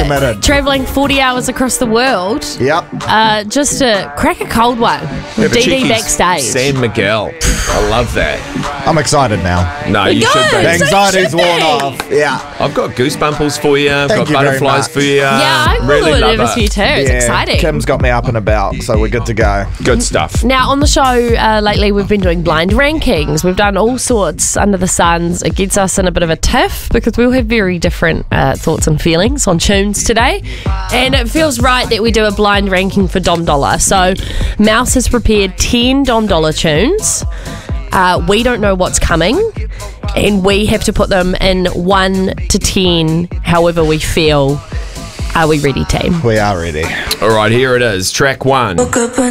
committed. Travelling 40 hours across the world. Yep. Just to crack a cold one with but DD cheeky backstage. San Miguel. I love that. I'm excited now. No, you should Good. be. The anxiety's should worn be. off. Yeah. I've got goosebumples for you. I've Thank got you very butterflies much. for you. Yeah, I'm really really love nervous for you it. too. It's exciting. Kim's got me up and about, so we're good to go. Good stuff. Now, on the show lately, we've been doing blind rankings. We've done all sorts under the suns. It gets us in a bit of a tiff because we all have very different thoughts and feelings on tunes today. And it feels right that we do a blind ranking for Dom Dollar. So, Mouse has prepared 10 Dom Dollar tunes. We don't know what's coming. And we have to put them in 1 to 10, however we feel. Are we ready, team? We are ready. All right, here it is. Track 1. Woke up one